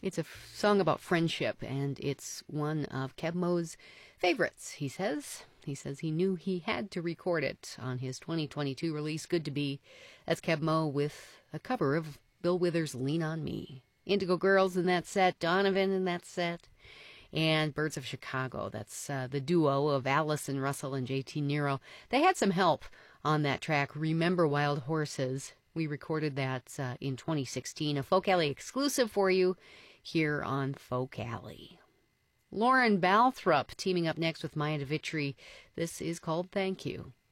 It's a song about friendship, and it's one of Keb Mo's favorites, he says. He says he knew he had to record it on his 2022 release, Good to Be. That's Keb Mo with a cover of Bill Withers' Lean on Me. Indigo Girls in that set, Donovan in that set, and Birds of Chicago. That's the duo of Allison Russell and JT Nero. They had some help on that track, Remember Wild Horses. We recorded that in 2016, a Folk Alley exclusive for you here on Folk Alley. Lauren Balthrop teaming up next with Maya DeVitri. This is called Thank You.